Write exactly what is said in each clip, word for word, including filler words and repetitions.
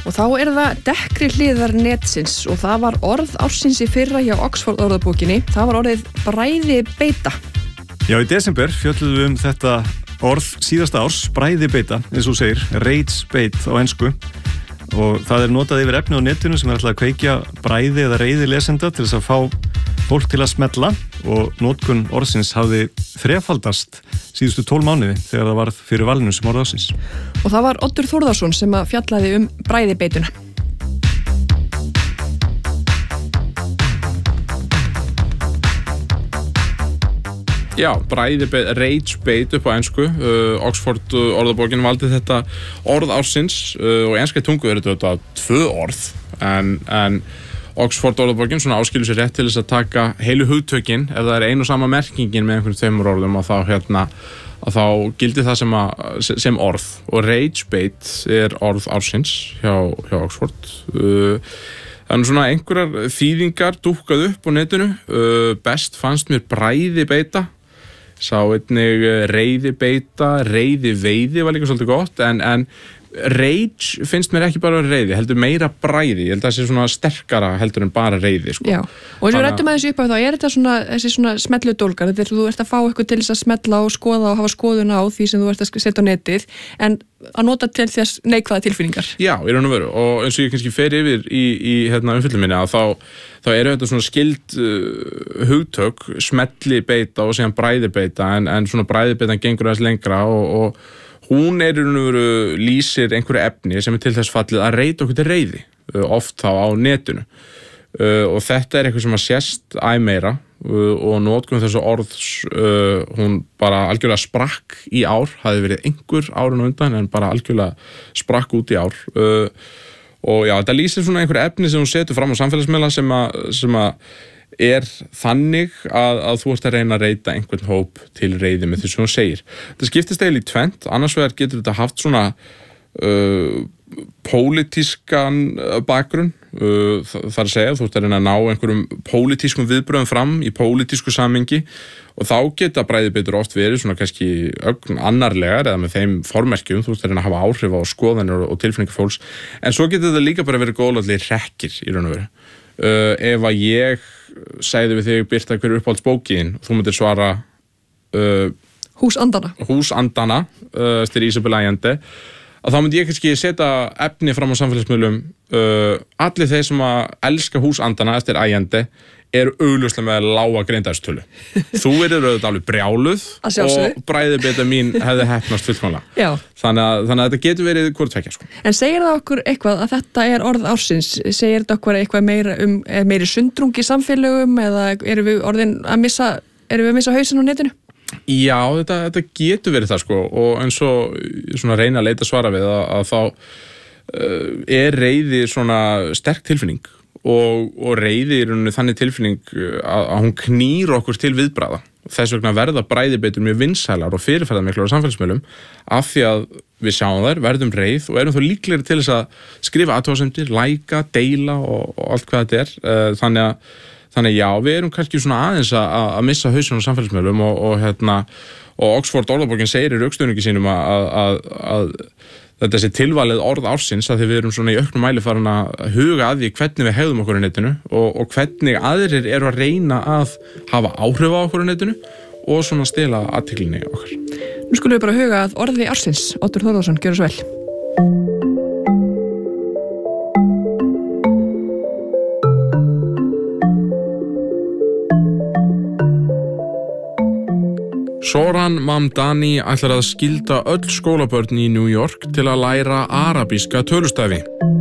Og þá er það dekkri hliðar netsins og það var orð ársins í fyrra hjá Oxford orðabókinni. Það var orðið bræðibeita. Já, í desember fjölluðum við um þetta orð síðasta árs, bræðibeita, eins og segir, rage bait á ensku. Og það er notað yfir efni á netinu sem er alltaf að kveikja bræði eða reiði lesenda til þess að fá fólk til að smella og notkun orðsins hafði þrefaldast síðustu tólf mánuði þegar það varð fyrir valinu sem orð ársins. Og það var Oddur Þórðarsson sem að fjallaði um bræðibeituna. Já, bræðibeit, rage bait upp á ensku. Uh, Oxford orðabókin valdi þetta orð ársins uh, og í enskri tungu er þetta tvö orð en, en Oxford orðabókin svona áskilur sér rétt til þess að taka heilu hugtökin ef það er ein og sama merkingin með einhverjum tveimur orðum og þá hérna að þá gildi það sem, að, sem orð og rage bait er orð ársins hjá, hjá Oxford. Uh, Þannig svona einhverjar þýðingar dúkkað upp á netinu. Uh, best fannst mér bræðibeita. Sá einnig reiðibeita, reiðiveiði var líka svolítið gott, en, en rage finnst mér ekki bara reiði, heldur meira bræði. Ég held að það sé svona sterkara heldur en bara reiði. Sko. Já, og eins og við rættum aðeins upp á þá, er þetta svona, þessi svona smelludólgar, þetta er þú ert að fá eitthvað til þess að smella og skoða og hafa skoðun á því sem þú ert að setja á netið, en að nota til þess neikvæða tilfinningar. Já, í raun og veru, og eins og ég kannski fer yfir í, í hérna, umfjöllun minni að þá, þá eru þetta svona skild uh, hugtök, smellibeita og síðan bræðibeita, en, en svona bræðibeitan gengur aðeins lengra og, og hún er í raun og veru lýsir einhverju efni sem er til þess fallið að reita okkur til reiði, uh, oft þá á netinu. Uh, og þetta er eitthvað sem að sést æ meira uh, og notkun þessu orðs uh, hún bara algjörlega sprakk í ár, hafði verið einhver árun undan en bara algjörlega sprakk út í ár uh, og já, þetta lýsir svona einhver efni sem hún setur fram á samfélagsmiðla sem að, sem að er þannig að, að þú ert að reyna að reita einhvern hóp til reiði með því sem hún segir. Þetta skiptist eiginlega í tvennt, annars vegar getur þetta haft svona uh, pólitískan bakgrunn, uh, það er að segja þú ert að reyna að ná einhverjum pólitískum viðbröðum fram í pólitísku samhengi og þá geta bræðibeitur oft verið svona kannski ögn annarlegar eða með þeim formerkjum, þú ert að reyna að hafa áhrif á skoðanir og tilfinningar fólks, en svo getur þetta líka bara verið góðlátlegir hrekkir í raun og veru. Uh, ef að ég segði við þig Birta hver er uppáhaldsbókin og þú myndir svara uh, Húsandana Húsandana uh, styrir Isabel Allende að þá myndi ég kannski setja efni fram á samfélagsmiðlum uh, allir þeir sem að elska Húsandana eftir Allende eru augljóslega með lága greindarstölu. Þú eru auðvitað alveg brjáluð og bræðibeita mín hefði heppnast fullkomlega. Þannig að, þannig að þetta getur verið hvort tveggja. Sko. En segir það okkur eitthvað að þetta er orð ársins? Segir þetta okkur eitthvað meira um meiri sundrung í samfélögum eða erum við orðin að missa, erum við að missa hausinn á netinu? Já, þetta, þetta getur verið það sko og eins og svona reyna að leita svara við að, að þá uh, er reiði svona sterk tilfinning og, og reiði er þannig tilfinning að, að hún knýr okkur til viðbragða. Þess vegna verða bræðibeitur mjög vinsælar og fyrirferðarmiklar á samfélagsmiðlum af því að við sjáum þær, verðum reið og erum þá líklegri til þess að skrifa athugasemdir, læka, deila og, og allt hvað þetta er. Þannig að Þannig já, við erum kannski svona aðeins að, að missa hausinn á samfélagsmiðlum og, og, hérna, og Oxford orðabókin segir í rökstuðningi sínum að, að, að þetta sé tilvalið orð ársins að því við erum svona í auknum mæli farin að huga að því hvernig við hegðum okkur á netinu og, og hvernig aðrir eru að reyna að hafa áhrif á okkur á netinu og svona stela athyglinni okkar. Nú skulum við bara huga að orði ársins. Oddur Þórðarsson, gjörðu svo vel. Zohran Mamdani ætlar að skylda öll skólabörn í New York til að læra arabíska tölustafi.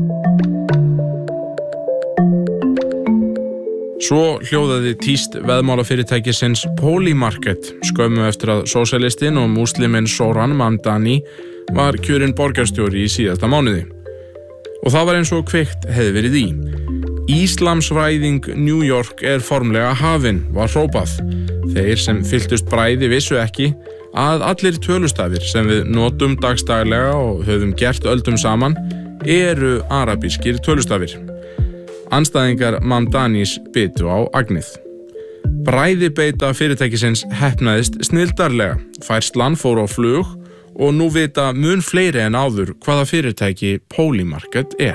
Svo hljóðaði tíst veðmálafyrirtækisins Polymarket skömmu eftir að sósíalistinn og músliminn Zohran Mamdani var kjörinn borgarstjóri í síðasta mánuði. Og það var eins og kveikt hefði verið í. Íslamsvæðing New York er formlega hafin, var hrópað. Þeir sem fylltust bræði vissu ekki að allir tölustafir sem við notum dagstaglega og höfum gert öldum saman eru arabískir tölustafir. Andstæðingar Mamdanis bitu á agnið. Bræðibeita fyrirtækisins heppnaðist snildarlega. Færslan fór á flug og nú vita mun fleiri en áður hvaða fyrirtæki Polymarket er.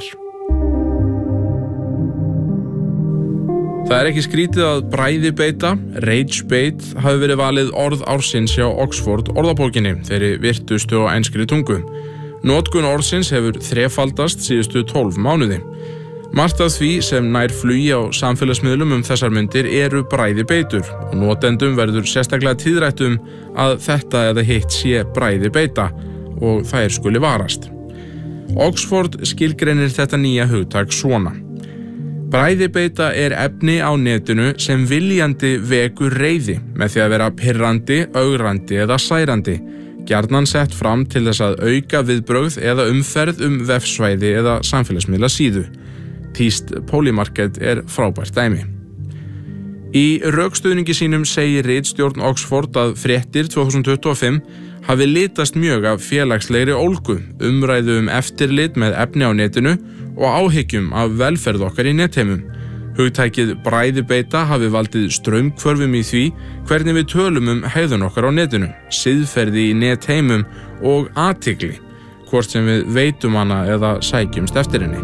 Það er ekki skrítið að bræðibeita, ragebait, hafi verið valið orð ársins hjá Oxford orðabókinni, þeirri virtustu og enskri tungu. Notkun orðsins hefur þrefaldast síðustu tólf mánuði. Margt af því sem nær flugi á samfélagsmiðlum um þessar myndir eru bræðibeitur og notendum verður sérstaklega tíðrætt um að þetta eða hitt sé bræðibeita og þær skuli varast. Oxford skilgreinir þetta nýja hugtak svona. Bræðibeita er efni á netinu sem viljandi vekur reiði með því að vera pirrandi, ögrandi eða særandi, gjarnan sett fram til þess að auka viðbrögð eða umferð um vefsvæði eða samfélagsmiðla síðu. Tíst Polymarket er frábært dæmi. Í rökstuðningi sínum segir ritstjórn Oxford að fréttir tvö þúsund tuttugu og fimm hafi litast mjög af félagslegri ólgu, umræðu um eftirlit með efni á netinu og áhyggjum af velferð okkar í netheimum. Hugtækið bræðibeita hafi valdið straumhvörfum í því hvernig við tölum um hegðun okkar á netinu, siðferði í netheimum og athygli, hvort sem við veitum hana eða sækjumst eftir henni.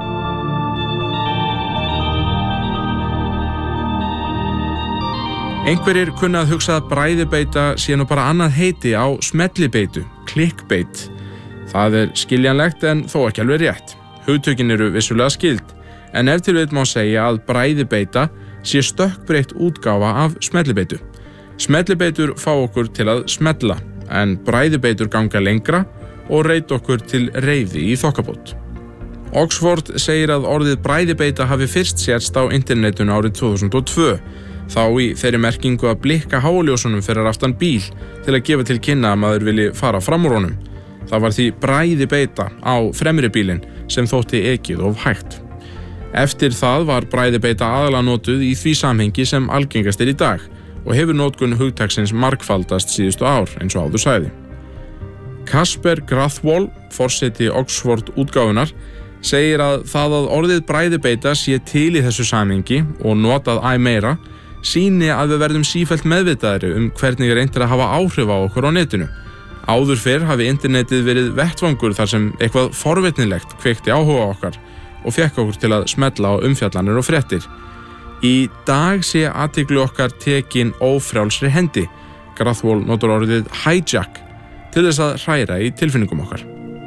Einhverjir kunna að hugsa að bræðibeita sé nú bara annað heiti á smellibeitu, clickbait. Það er skiljanlegt en þó ekki alveg rétt. Hugtökin eru vissulega skild, en ef til vill má segja að bræðibeita sé stökkbreytt útgáfa af smellibeitu. Smellibeitur fá okkur til að smella, en bræðibeitur ganga lengra og reyta okkur til reiði í þokkabót. Oxford segir að orðið bræðibeita hafi fyrst sérst á internetinu árið tvö þúsund og tvö, þá í þeirri merkingu að blikka háljósunum fyrir aftan bíl til að gefa til kynna að maður vilji fara fram úr honum. Það var því bræðibeita á fremri bílinn sem þótti ekið of hægt. Eftir það var bræðibeita aðalega notuð í því samhengi sem algengast er í dag og hefur notkun hugtaksins margfaldast síðustu ár eins og áður sagði. Casper Grathwohl, forseti Oxford útgáfunar, segir að það að orðið bræðibeita sé til í þessu samhengi og notað æ meira sýni að við verðum sífellt meðvitaðri um hvernig er reynt að hafa áhrif á okkur á netinu. Áður fyrr hafi internetið verið vettvangur þar sem eitthvað forvitnilegt kveikti áhuga okkar og fekk okkur til að smella á umfjallanir og fréttir. Í dag sé athygli okkar tekin ófrjálsri hendi. Grathwohl notar orðið hijack til þess að hræra í tilfinningum okkar.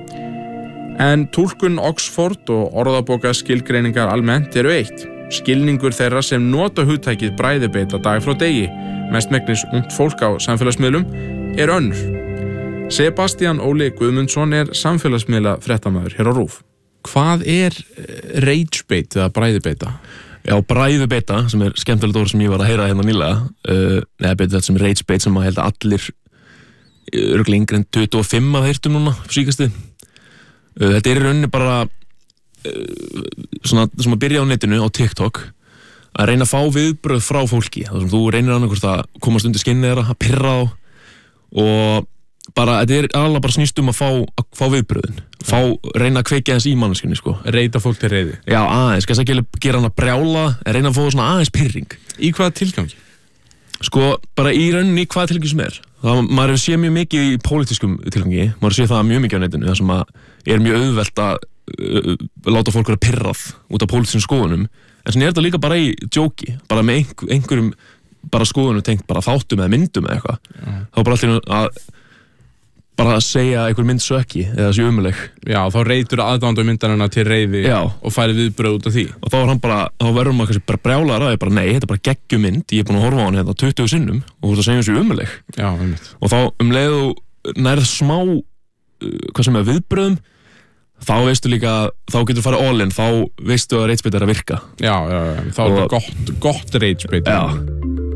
En túlkun Oxford og orðabóka skilgreiningar almennt eru eitt. Skilningur þeirra sem nota hugtækið bræðibeita dag frá degi, mestmegnis ungt fólk á samfélagsmiðlum, er önnur. Sebastian Óli Guðmundsson er samfélagsmiðla fréttamaður hér á RÚV. Hvað er ragebait eða bræðibeita? Já, bræðibeita, sem er skemmtilegt orð sem ég var að heyra hérna nýlega, uh, neða betur þetta sem ragebait sem að held að allir örugglega yngri en tuttugu og fimm að heyrtum núna síkasti. Uh, þetta er í rauninni bara uh, svona sem að byrja á netinu á TikTok að reyna að fá viðbrögð frá fólki. Það sem þú reynir annarkvort að komast undir skinnið þeirra, að pirra á og bara, þetta er alveg bara snýst um að fá, að fá viðbröðin, fá, reyna að kveikja þess í manneskjunni, sko. Reyta fólk til reiði. Já, aðeins, kannski ekki gera hann að brjála, en reyna að fá svona aðeins pirring. Í hvaða tilgangi? Sko, bara í rauninni í hvaða tilgangi sem er. Það, maður hefur séð mjög mikið í pólitískum tilgangi, maður séð það mjög mikið á netinu, það sem að er mjög auðvelt að uh, láta fólk vera pirrað út af pólitískum skoðunum, en svona er þetta líka bara í djóki, bara með einhver, einhverjum bara skoðunum tengt bara þáttum eða myndum eða eitthvað. Ja. Þá bara alltaf að bara að segja einhver mynd sökki eða þessi umuleg. Já, þá reytur aðdándu myndanina til reiði Já. Og færi viðbröð út af því. Og þá var hann bara, þá verður maður kannski bara brjálaður að bara nei, þetta er bara geggjumynd, ég er búin að horfa á hann hérna tuttugu sinnum og þú ert að segja þessi umuleg. Já, einmitt. Og þá um leið og nærð smá uh, hvað sem er viðbröðum, þá veistu líka, þá getur farið all in, þá veistu að ragebait er að virka. Já, já, já, þá er þetta gott, gott ragebait. Já.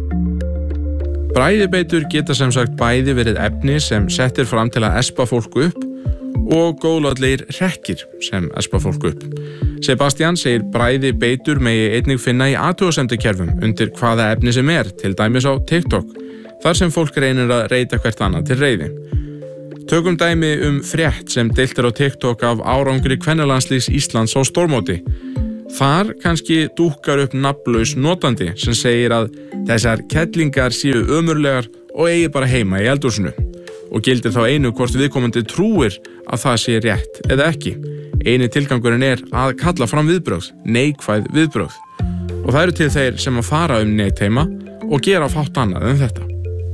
Bræðibeitur geta sem sagt bæði verið efni sem settir fram til að espa fólk upp og góðlátlegir hrekkir sem espa fólk upp. Sebastian segir bræðibeitur megi einnig finna í athugasemdakerfum undir hvaða efni sem er, til dæmis á TikTok, þar sem fólk reynir að reyta hvert annað til reiði. Tökum dæmi um frétt sem deilt er á TikTok af árangri kvennalandslíks Íslands á stórmóti. Þar kannski dúkkar upp nafnlaus notandi sem segir að þessar kettlingar séu ömurlegar og eigi bara heima í eldhúsinu. og gildir þá einu hvort viðkomandi trúir að það sé rétt eða ekki. Eini tilgangurinn er að kalla fram viðbrögð, neikvæð viðbrögð. Og það eru til þeir sem að fara um netheima og gera fátt annað en þetta.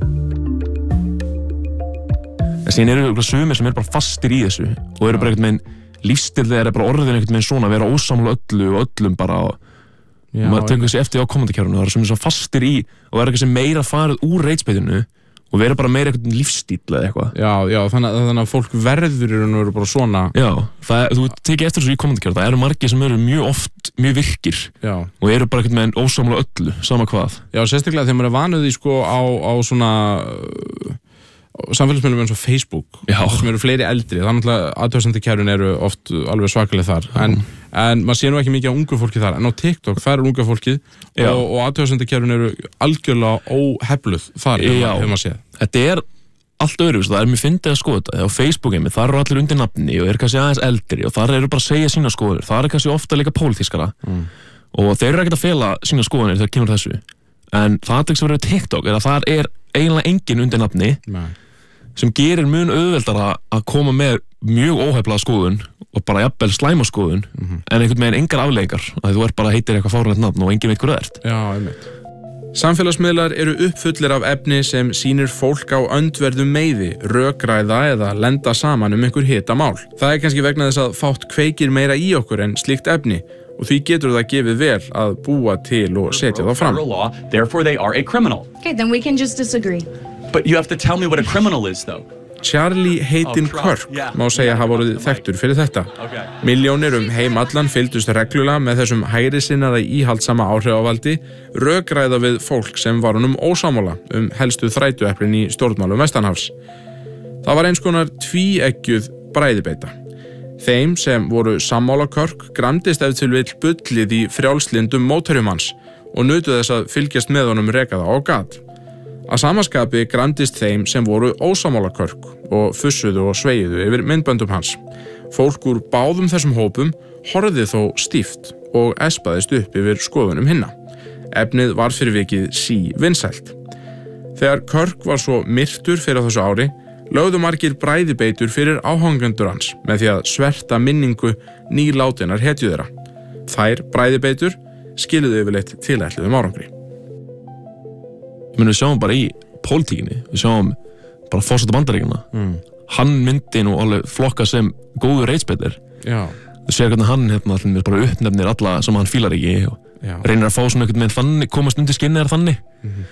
En síðan eru ykkur sumir sem eru bara fastir í þessu og eru bara einhvern veginn lífstilið er bara orðin einhvern veginn svona að vera ósammála öllu og öllum bara og Já, maður tekur þessi eftir á komandakjárunu það eru sem er fastir í og verður eitthvað sem meira farið úr reitspeytinu og verður bara meira eitthvað lífstíl eða eitthvað. Já, já, þannig, þannig að fólk verður í raun og veru bara svona. Já, það, þú tekið eftir þessu í komandakjárunu, það eru margir sem eru mjög oft mjög virkir já. Og eru bara eitthvað með ósammála öllu, sama hvað. Já, sérstaklega þegar maður er vanuð í sko á, á svona samfélagsmiðlum eins og Facebook sem eru fleiri eldri, þannig að athugasemdakjærun eru oft alveg svakaleg þar en, en maður sé nú ekki mikið á ungu fólki þar en á TikTok þar er unga fólkið Já. og, og athugasemdakjærun eru algjörlega óhefluð þar hefur maður séð. Þetta er allt öðruvísi, það er mjög fyndið að skoða þetta á Facebookinu, þar eru allir undir nafni og eru kannski aðeins eldri og þar eru bara að segja sína skoðanir, þar er kannski ofta líka pólitískara mm. og þeir eru ekkert að fela sína skoðanir þegar kemur þessu en það sem verður TikTok er að þar er eiginlega engin undir nafni Nei. sem gerir mun auðveldara að koma með mjög óheflaða skoðun og bara jafnvel slæma skoðun mm -hmm. en einhvern veginn engar afleiðingar að þú ert bara heitir eitthvað fáránlegt nafn og enginn veit hvað það ert. Já, einmitt. Samfélagsmiðlar eru uppfullir af efni sem sýnir fólk á öndverðum meiði, rökræða eða lenda saman um einhver hita mál. Það er kannski vegna þess að fátt kveikir meira í okkur en slíkt efni og því getur það gefið vel að búa til og setja það fram. Law, therefore they are a criminal. Okay, then we can just disagree. But you have to tell me what a criminal is, though. Charlie Hayden Kirk má segja hafa orðið þekktur fyrir þetta. Okay. Milljónir um heim allan fylgdust reglulega með þessum hægrisinnaða íhaldsama áhrifavaldi, rökræða við fólk sem var honum ósammála um helstu þrætueplin í stjórnmálum vestanhafs. Það var eins konar tvíeggjuð bræðibeita. Þeim sem voru sammála Kirk gramdist ef til vill bullið í frjálslindum mótherjum hans og nutu þess að fylgjast með honum rekaða á gat. Að samaskapi gramdist þeim sem voru ósammála Kirk og fussuðu og sveiðu yfir myndböndum hans. Fólk úr báðum þessum hópum horfði þó stíft og espaðist upp yfir skoðunum hinna. Efnið var fyrir vikið sí vinsælt. Þegar Kirk var svo myrtur fyrir þessu ári, lögðu margir bræðibeitur fyrir áhangendur hans með því að sverta minningu nýlátinnar hetju þeirra. Þær bræðibeitur skiluðu yfirleitt tilætluðum árangri. Ég meni við sjáum bara í pólitíkinni, við sjáum bara forseta Bandaríkjanna. Mm. Hann myndi nú alveg flokka sem góður reitspeitir. Já. Þú sér hvernig hann hérna allir bara uppnefnir alla sem hann fílar ekki og Já. reynir að fá svona einhvern veginn þannig, komast undir skinnið er þannig. Mm-hmm.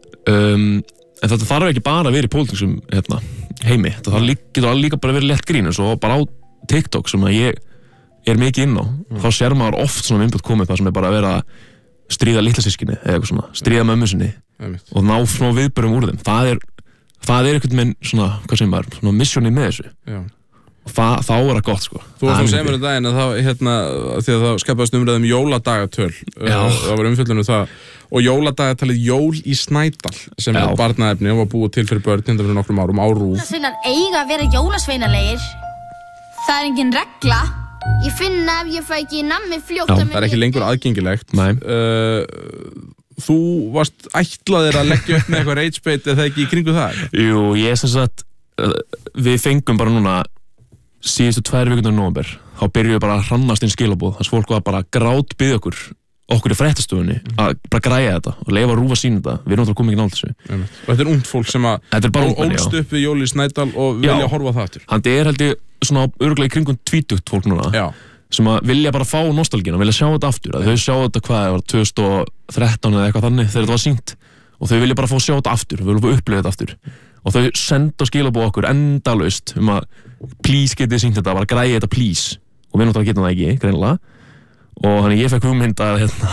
um, en þetta þarf ekki bara að vera í pólitíksum hérna, heimi. Þetta þarf líka, getur líka bara að vera létt grín og bara á TikTok sem að ég er mikið inn á. Mm. Þá sér maður oft svona myndbönd komið það sem er bara að vera stríða litla systkini eða eitthvað svona, stríða mömmu sinni og ná svona viðbörum úr þeim. Það er, það er einhvern veginn svona, hvað segir maður, svona missjónið með þessu. Já. Og það, þá er það gott, sko. Þú varst að segja mér um daginn að það, hérna, því að það skapaðist umræðum jóladagatöl. Já. Það var umfjöllun um það. Og jóladagatalið Jól í Snædal, sem Já. er barnaefni og var búið til fyrir börn hérna fyrir nokkrum árum á RÚV. Jólasveinar eiga að vera jólasveinalegir. Það er engin regla. Ég finna ef ég fæ ekki nammi fljótt Já, að Það er ekki lengur aðgengilegt. Nei. Uh, þú varst ætlaðir að leggja upp með eitthvað reitspeit eða ekki í kringu það? Jú, ég er sem sagt, uh, við fengum bara núna síðustu tvær vikurnar í nóvember, þá byrjuðum við bara að hrannast inn skilaboð, þess að fólk var bara grátbið okkur, okkur í fréttastofunni, mm. að bara græja þetta og leyfa RÚV að sýna þetta, við erum náttúrulega komið ekki nátt þessu. Og þetta er ungt fólk sem að ólst upp við Jól í Snædal og vilja Já. horfa á það aftur. Hann er held ég svona örugglega í kringum tvítugt fólk núna, Já. sem að vilja bara fá nostalgína, vilja sjá þetta aftur, að þau sjá þetta hvað það var tvö þúsund og þrettán eða eitthvað þannig þegar þetta var sýnt og þau vilja bara fá að sjá þetta aftur, við viljum fá að upplifa þetta aftur og þau senda skilaboð okkur endalaust um að please getið sýnt þetta, bara græja þetta please og við náttúrulega getum það ekki, greinilega og þannig ég fekk hugmynd að hérna,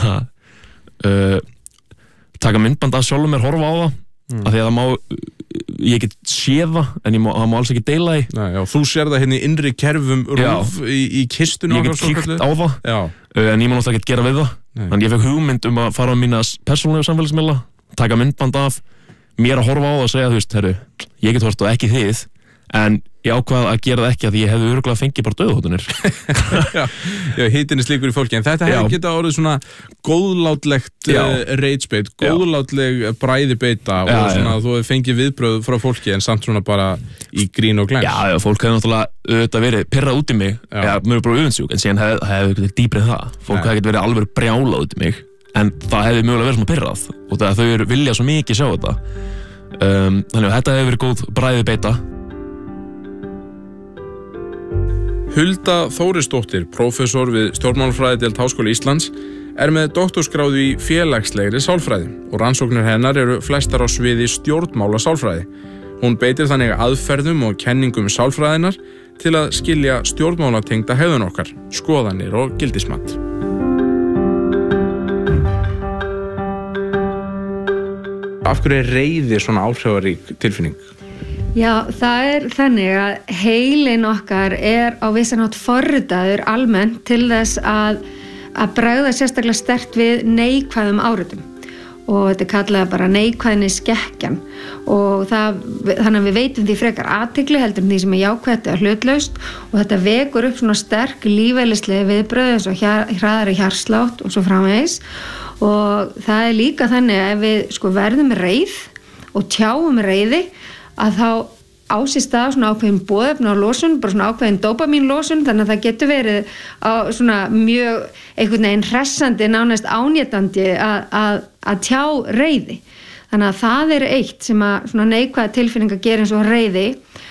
uh, taka myndband af sjálfum mér, horfa á það mm. af því að það má, ég get séð það en ég má, það má alls ekki deila því. Nei, já, þú sér það hérna í innri kerfum RÚV í, í kistunum. Ég get kíkt á það já. uh, en ég má náttúrulega ekki gera við það. Nei. Þannig ég fekk hugmynd um að fara á mína persónulegu samfélagsmiðla, taka myndband af mér að horfa á það og segja, þú veist, herru, ég get horft og ekki þið en ég ákvað að gera það ekki að ég hefði örugglega fengið bara dauðahótanir. já, já, hitinn er slíkur í fólki, en þetta hefði getað orðið svona góðlátlegt uh, reitsbeit, góðlátleg bræðibeita og já, svona já. þú hefði fengið viðbröð frá fólki en samt svona bara í grín og glens. Já, já, fólk hefði náttúrulega auðvitað verið pirrað út í mig, já, mér er bara öfundsjúk, en síðan hefði hef ekkert dýprið það. Fólk hefði getið verið alveg brjálað út í mig, en það hefði mögulega verið svona pirrað og það þau eru vilja svo mikið sjá þetta. Um, þannig að þetta hefði verið góð bræðibeita. Hulda Þórisdóttir, prófessor við stjórnmálafræðideild Háskóla Íslands, er með doktorsgráðu í félagslegri sálfræði og rannsóknir hennar eru flestar á sviði stjórnmála sálfræði. Hún beitir þannig aðferðum og kenningum sálfræðinar til að skilja stjórnmálatengda hegðun okkar, skoðanir og gildismat. Af hverju er reiði svona áhrifarík tilfinning? Já, það er þannig að heilin okkar er á vissan hátt forritaður almennt til þess að, að bregða sérstaklega sterkt við neikvæðum áritum og þetta er kallað bara neikvæðni skekkjan og það, þannig að við veitum því frekar athygli heldur en því sem er jákvætt eða hlutlaust og þetta vekur upp svona sterk lífeðlislega viðbröð eins og hraðari hjartslátt og svo framvegis og það er líka þannig að ef við sko verðum reið og tjáum reiði að þá á sér stað svona ákveðin boðefna og losun, bara svona ákveðin dópamínlosun, þannig að það getur verið á svona mjög einhvern veginn hressandi, nánast ánétandi að, að, að tjá reiði. Þannig að það er eitt sem að svona neikvæða tilfinninga gerir eins og reiði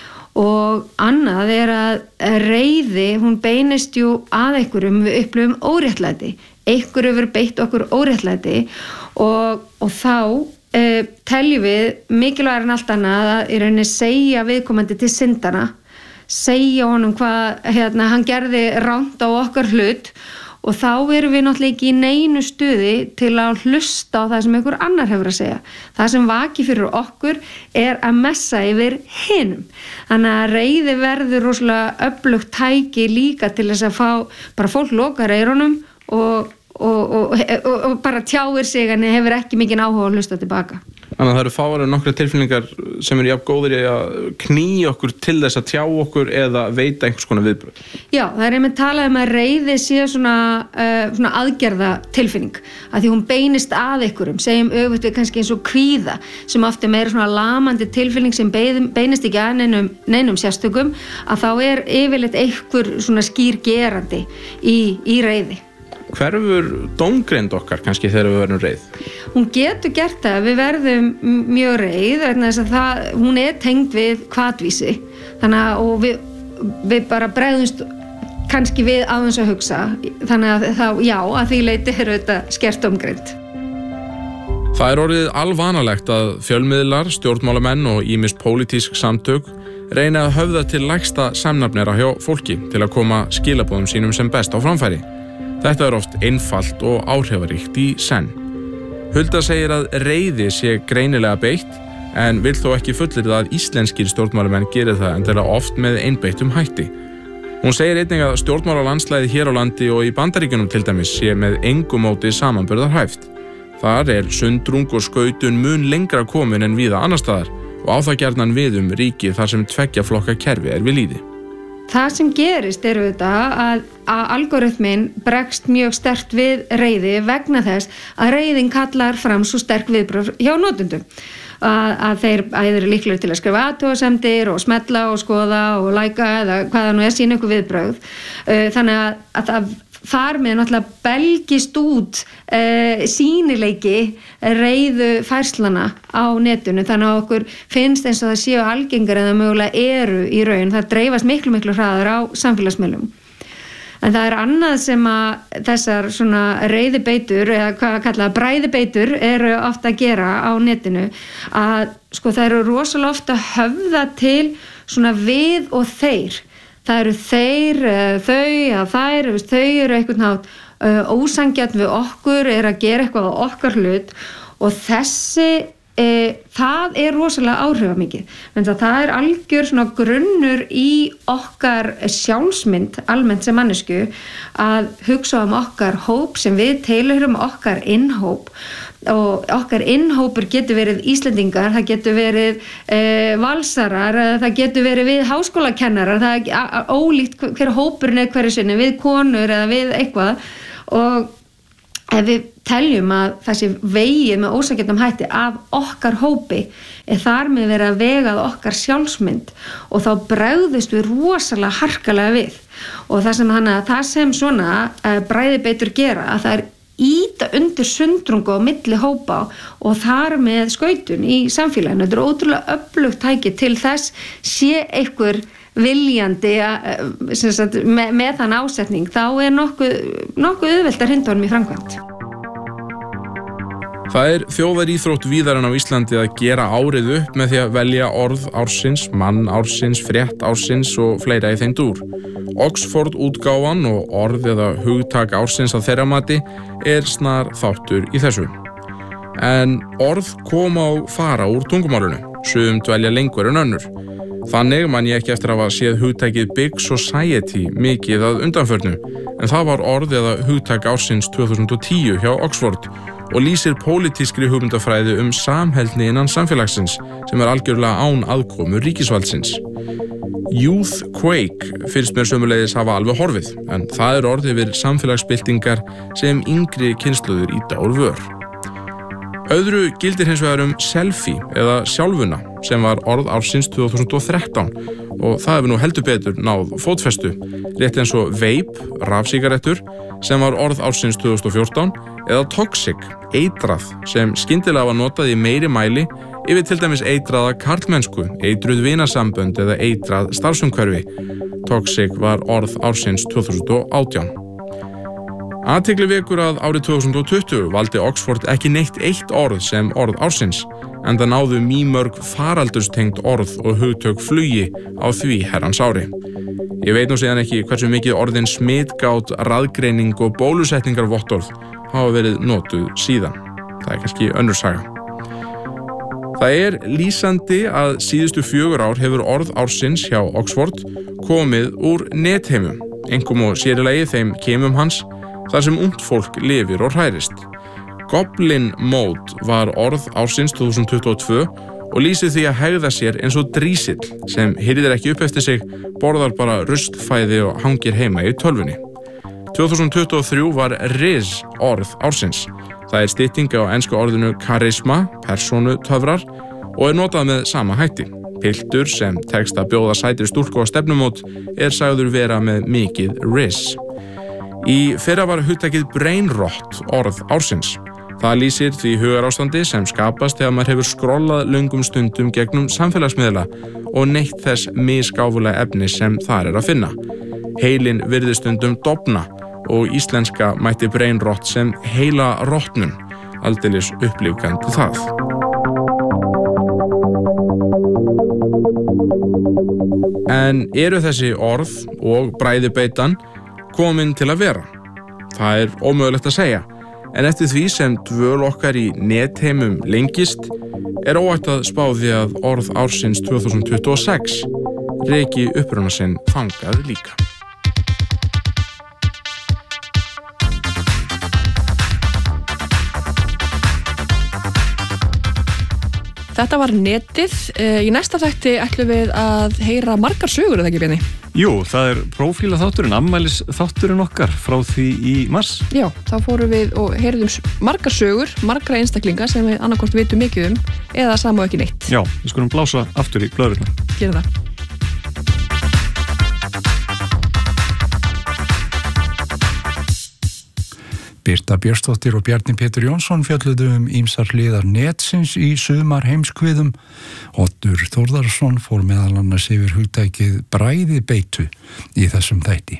og annað er að reiði, hún beinist jú að einhverjum við upplifum óréttlæti. Einhverju verið beitt okkur óréttlæti og, og þá Uh, teljum við mikilvægur en allt annað að í rauninni segja viðkomandi til syndana, segja honum hvað hérna, hann gerði rangt á okkar hlut og þá erum við náttúrulega ekki í neinu stuði til að hlusta á það sem einhver annar hefur að segja. Það sem vaki fyrir okkur er að messa yfir hinum. Þannig að reiði verður rosalega öflugt tæki líka til þess að fá bara fólk lokar eyrunum og Og, og, og, og bara tjáir sig en hefur ekki mikinn áhuga að hlusta tilbaka. Þannig að það eru fáar nokkra tilfinningar sem eru jafn góðir í að knýja okkur til þess að tjá okkur eða veita einhvers konar viðbröð. Já, það er einmitt talað um að reiði sé svona, uh, svona aðgerða tilfinning að því hún beinist að einhverjum, segjum öfugt við kannski eins og kvíða sem ofta er meira svona lamandi tilfinning sem beinist ekki að neinum, neinum sérstökum að þá er yfirleitt einhver svona skýr gerandi í, í reiði. Hverfur dómgreind okkar kannski þegar við verðum reið? Hún getur gert það, við verðum mjög reið vegna þess að það, hún er tengd við hvatvísi þannig að og við, við bara bregðumst kannski við aðeins að hugsa þannig að þá, já, að því leyti er þetta skert dómgreind. Það er orðið alvanalegt að fjölmiðlar, stjórnmálamenn og ýmis pólitísk samtök reyna að höfða til lægsta samnafnera hjá fólki til að koma skilaboðum sínum sem best á framfæri. Þetta er oft einfalt og áhrifaríkt í senn. Hulda segir að reiði sé greinilega beitt en vill þó ekki fullyrða að íslenskir stjórnmálamenn gerir það endilega oft með einbeittum hætti. Hún segir einnig að stjórnmálalandslæði hér á landi og í Bandaríkjunum til dæmis sé með engu móti samanburðarhæft. Þar er sundrung og skautun mun lengra komin en víða annar staðar og á það gjarnan við um ríki þar sem tveggja flokka kerfi er við lýði. Það sem gerist er auðvitað að, að algoritminn bregst mjög sterkt við reiði vegna þess að reiðin kallar fram svo sterk viðbrögð hjá notendum. Að, að þeir eru líklegir til að skrifa athugasemdir og smetla og skoða og læka eða hvaða nú er sín ykkur viðbrögð. Þannig að, að það þar með náttúrulega belgist út uh, sýnileiki reiðu færslana á netinu þannig að okkur finnst eins og það séu algengar en það mögulega eru í raun, það dreifast miklu miklu hraðar á samfélagsmiðlum. En það er annað sem að þessar svona reiðibeitur eða hvað kallað bræðibeitur eru ofta að gera á netinu að sko það eru rosalega ofta höfða til svona við og þeir. Það eru þeir, þau eða þær, þau eru einhvern nátt uh, ósangjart við okkur, er að gera eitthvað á okkar hlut og þessi e, það er rosalega áhrifamikið. En það er algjör svona grunnur í okkar sjálfsmynd almennt sem mannesku að hugsa um okkar hóp sem við tilheyrum okkar innhóp og okkar innhópur getur verið Íslendingar, það getur verið e, valsarar, það getur verið við háskólakennarar, það er ólíkt hver hópurinn er hverju sinni, við konur eða við eitthvað og ef við teljum að þessi vegið með ósakjöndum hætti af okkar hópi er þar með verið að vegað okkar sjálfsmynd og þá bregðust við rosalega harkalega við og það sem, hana, það sem svona uh, bræðibeitur gera að það er íta undir sundrungu á milli hópa og þar með skautun í samfélaginu. Þetta er ótrúlega öflugt tæki til þess sé einhver viljandi að, sagt, með, með þann ásetning þá er nokkuð, nokkuð auðvelt að hrinda honum í framkvæmt. Það er þjóðaríþrótt víðar en á Íslandi að gera árið upp með því að velja orð ársins, mann ársins, frétt ársins og fleira í þeim dúr. Oxford útgáfan og orð eða hugtak ársins að þeirra mati er snar þáttur í þessu. En orð koma og fara úr tungumálunu, sum dvelja lengur en önnur. Þannig man ég ekki eftir að hafa séð hugtakið Big Society mikið að undanförnu, en það var orð eða hugtak ársins tvö þúsund og tíu hjá Oxford og lýsir pólitískri hugmyndafræði um samheldni innan samfélagsins sem er algjörlega án aðkomu ríkisvaldsins. Youthquake finnst mér sömuleiðis hafa alveg horfið, en það er orð yfir samfélagsbyltingar sem yngri kynslóðir ýta úr vör. Öðru gildir hins vegar um selfie eða sjálfuna sem var orð ársins tvö þúsund og þrettán og það hefur nú heldur betur náð fótfestu, rétt eins og vape, rafsígarettur sem var orð ársins tvö þúsund og fjórtán eða toxic, eitrað sem skyndilega var notað í meiri mæli yfir til dæmis eitraða karlmennsku, eitruð vinasambönd eða eitrað starfsumhverfi. Toxic var orð ársins tvö þúsund og átján. Athygli vekur að árið tvö þúsund og tuttugu valdi Oxford ekki neitt eitt orð sem orð ársins, en það náðu mýmörg faraldurstengt orð og hugtök flugi á því herrans ári. Ég veit nú síðan ekki hversu mikið orðin smitgát, raðgreining og bólusetningarvottorð hafa verið notuð síðan. Það er kannski önnur saga. Það er lýsandi að síðustu fjögur ár hefur orð ársins hjá Oxford komið úr netheimum, einkum og sérilegi þeim keimum hans, þar sem ungt fólk lifir og hrærist. Goblin Mode var orð ársins tvö þúsund tuttugu og tvö og lýsir því að hegða sér eins og drísill sem hirðir ekki upp eftir sig, borðar bara ruslfæði og hangir heima í tölvunni. tvö þúsund tuttugu og þrjú var Riz orð ársins. Það er stytting á ensku orðinu karisma, persónutöfrar og er notað með sama hætti. Piltur sem tekst að bjóða sætri stúlku á stefnumót er sagður vera með mikið Riz. Í fyrra var hugtakið brain rot orð ársins. Það lýsir því hugarástandi sem skapast þegar maður hefur skrollað löngum stundum gegnum samfélagsmiðla og neytt þess misgáfulega efni sem þar er að finna. Heilinn virðist stundum dofna og íslenska mætti brain rot sem heila rotnun, aldeilis upplífgandi það. En eru þessi orð og bræðibeitan komin til að vera? Það er ómögulegt að segja, en eftir því sem dvöl okkar í netheimum lengist, er óhætt að spá því að orð ársins tvö þúsund tuttugu og sex reki uppruna sinn þangað líka. Þetta var netið. Í næsta þætti ætlum við að heyra margar sögur, eða ekki, Bjarni? Jú, það er prófíla þátturinn, ammælis þátturinn okkar frá því í mars. Já, þá fórum við og heyrðum margar sögur, margra einstaklinga sem við annarkvort vitum mikið um eða sama og ekki neitt. Já, við skulum blása aftur í blöðruna. Gerum það. Birta Björnsdóttir og Bjarni Pétur Jónsson fjölluðu um ýmsar hliðar netsins í sumar heimskviðum. Oddur Þórðarsson fór meðal annars yfir hugtækið bræðibeitu í þessum þætti.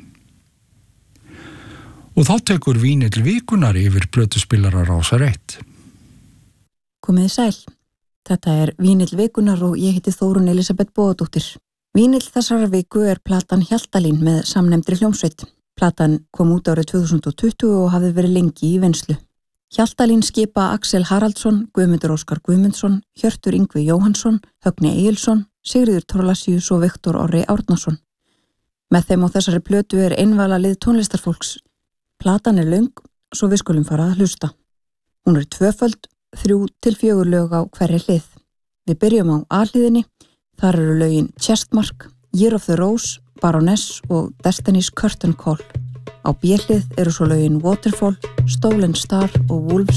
Og þá tekur vínill vikunar yfir plötuspilarar Rásar eitt. Komiði sæl. Þetta er vínill vikunar og ég heiti Þórunn Elísabet Bogadóttir. Vínill þessara viku er platan Hjaltalín með samnefndri hljómsveit. Platan kom út árið tvö þúsund og tuttugu og hafði verið lengi í vinnslu. Hjaltalín skipa Axel Haraldsson, Guðmundur Óskar Guðmundsson, Hjörtur Yngvi Jóhannsson, Högni Egilsson, Sigríður Thorlacius og Viktor Orri Árnason. Með þeim á þessari plötu er einvala lið tónlistarfólks. Platan er löng, svo við skulum fara að hlusta. Hún er tvöföld, þrjú til fjögur lög á hverri hlið. Við byrjum á A-hliðinni, þar eru lögin Chestmark, Year of the Rose, Baroness og Destiny's Curtain Call. Á B-hlið eru svo lögin Waterfall, Stolen Star og Wolves